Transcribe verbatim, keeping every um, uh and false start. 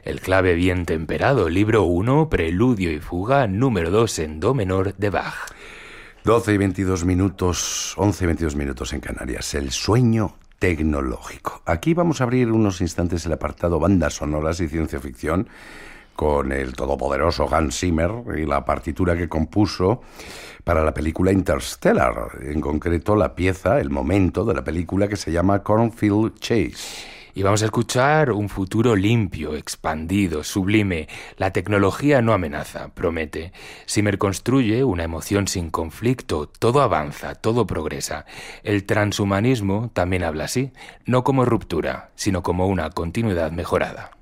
El clave bien temperado, libro uno, preludio y fuga, número dos en do menor de Bach. doce y veintidós minutos, once y veintidós minutos en Canarias. El sueño tecnológico. Aquí vamos a abrir unos instantes el apartado bandas sonoras y ciencia ficción con el todopoderoso Hans Zimmer y la partitura que compuso para la película Interstellar, en concreto la pieza, el momento de la película que se llama Cornfield Chase. Y vamos a escuchar un futuro limpio, expandido, sublime. La tecnología no amenaza, promete. Zimmer construye una emoción sin conflicto. Todo avanza, todo progresa. El transhumanismo también habla así, no como ruptura, sino como una continuidad mejorada.